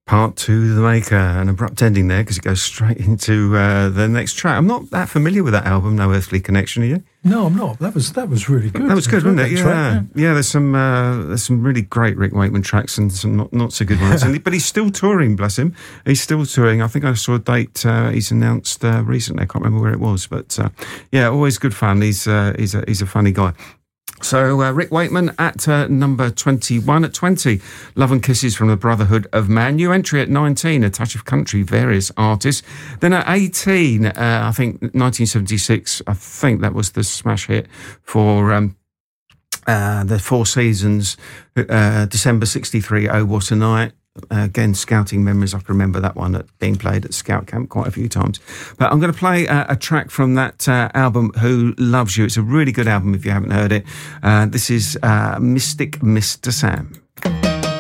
Part 2, The Maker, an abrupt ending there because it goes straight into the next track. I'm not that familiar with that album, No Earthly Connection, are you? No, I'm not. That was really good. That was good, wasn't it? Yeah. There's some really great Rick Wakeman tracks and some not so good ones. But he's still touring, bless him. He's still touring. I think I saw a date he's announced recently. I can't remember where it was, but always good fun. He's a funny guy. So Rick Wakeman at number 21. At 20, Love and Kisses from the Brotherhood of Man. New entry at 19, A Touch of Country, various artists. Then at 18, I think 1976, I think that was the smash hit for the Four Seasons, December 63, Oh What a Night. Again, Scouting Memories. I can remember that one being played at Scout Camp quite a few times. But I'm going to play a track from that album, Who Loves You. It's a really good album if you haven't heard it. This is Mystic Mr. Sam.